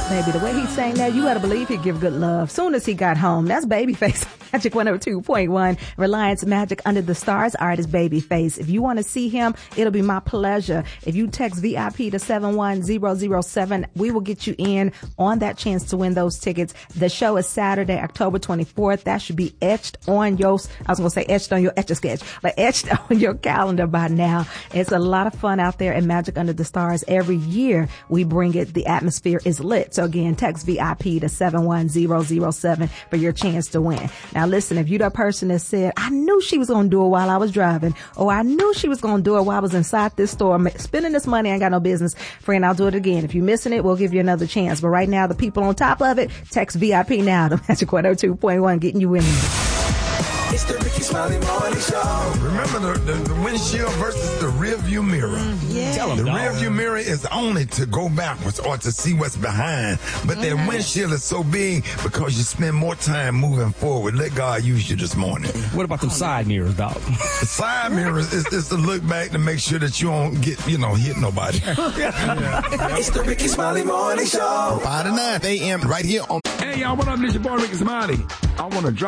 Baby, the way he sang that, you better believe he'd give good love. Soon as he got home, that's Babyface. Magic 102.1, Reliance Magic Under the Stars, artist Babyface. If you want to see him, it'll be my pleasure. If you text VIP to 71007, we will get you in on that chance to win those tickets. The show is Saturday, October 24th. That should be etched on your, I was going to say etched on your Etch-a-Sketch, but etched on your calendar by now. It's a lot of fun out there in Magic Under the Stars. Every year we bring it. The atmosphere is lit. So again, text VIP to 71007 for your chance to win. Now listen, if you're that person that said, I knew she was going to do it while I was driving, or I knew she was going to do it while I was inside this store, spending this money, I ain't got no business. Friend, I'll do it again. If you're missing it, we'll give you another chance. But right now, the people on top of it, text VIP now to Magic 102.1, getting you in there. It's the Ricky Smiley Morning Show. Remember the windshield versus the rear view mirror. Yeah. Tell 'em, The dog. rear view mirror is only to go backwards or to see what's behind. But that windshield is so big because you spend more time moving forward. Let God use you this morning. What about them side mirrors, dog? The side mirrors is to look back to make sure that you don't get, hit nobody. It's the Ricky Smiley Morning Show. 5 to 9 a.m. right here on. Hey, y'all, what up? This your boy Ricky Smiley. I want to drop